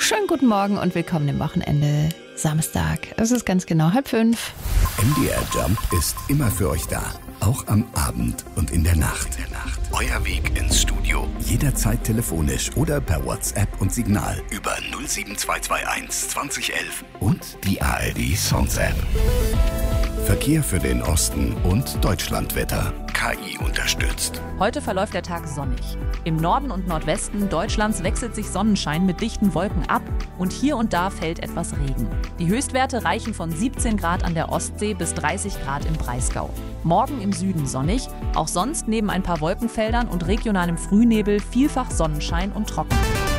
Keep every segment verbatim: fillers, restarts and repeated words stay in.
Schönen guten Morgen und willkommen im Wochenende. Samstag. Es ist ganz genau halb fünf. M D R Jump ist immer für euch da. Auch am Abend und in der Nacht. Euer Weg ins Studio. Jederzeit telefonisch oder per WhatsApp und Signal über null sieben zwei zwei eins zwanzig elf und die A R D Sounds App. Verkehr für den Osten und Deutschlandwetter. K I unterstützt. Heute verläuft der Tag sonnig. Im Norden und Nordwesten Deutschlands wechselt sich Sonnenschein mit dichten Wolken ab und hier und da fällt etwas Regen. Die Höchstwerte reichen von siebzehn Grad an der Ostsee bis dreißig Grad im Breisgau. Morgen im Süden sonnig, auch sonst neben ein paar Wolkenfeldern und regionalem Frühnebel vielfach Sonnenschein und trocken.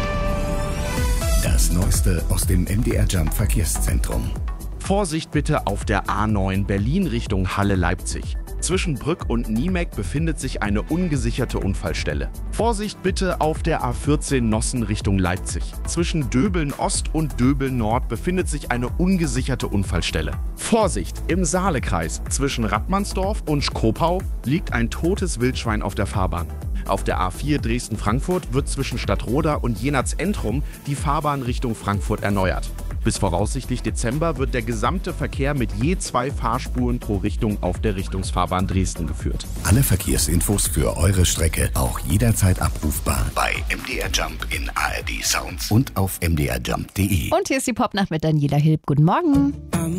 Das Neueste aus dem M D R Jump Verkehrszentrum. Vorsicht bitte auf der A neun Berlin Richtung Halle-Leipzig. Zwischen Brück und Niemek befindet sich eine ungesicherte Unfallstelle. Vorsicht bitte auf der A vierzehn Nossen Richtung Leipzig. Zwischen Döbeln Ost und Döbeln Nord befindet sich eine ungesicherte Unfallstelle. Vorsicht! Im Saalekreis zwischen Rattmannsdorf und Schkopau liegt ein totes Wildschwein auf der Fahrbahn. Auf der A vier Dresden-Frankfurt wird zwischen Stadtroda und Jenatz-Entrum die Fahrbahn Richtung Frankfurt erneuert. Bis voraussichtlich Dezember wird der gesamte Verkehr mit je zwei Fahrspuren pro Richtung auf der Richtungsfahrbahn Dresden geführt. Alle Verkehrsinfos für eure Strecke auch jederzeit abrufbar bei M D R Jump in A R D Sounds und auf m d r jump punkt d e. Und hier ist die Popnacht mit Daniela Hilb. Guten Morgen.